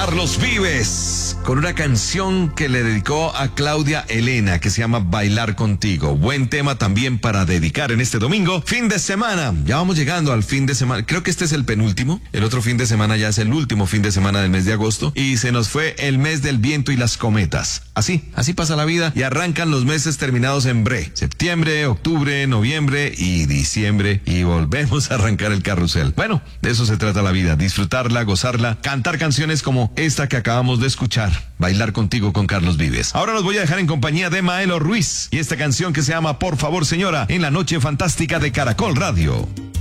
Carlos Vives, con una canción que le dedicó a Claudia Elena, que se llama Bailar Contigo. Buen tema también para dedicar en este domingo, fin de semana. Ya vamos llegando al fin de semana. Creo que este es el penúltimo. El otro fin de semana ya es el último fin de semana del mes de agosto. Y se nos fue el mes del viento y las cometas. Así pasa la vida y arrancan los meses terminados en bre. Septiembre, octubre, noviembre y diciembre. Y volvemos a arrancar el carrusel. Bueno, de eso se trata la vida. Disfrutarla, gozarla, cantar canciones como esta que acabamos de escuchar, Bailar Contigo con Carlos Vives. Ahora los voy a dejar en compañía de Maelo Ruiz y esta canción que se llama Por favor señora, en la noche fantástica de Caracol Radio.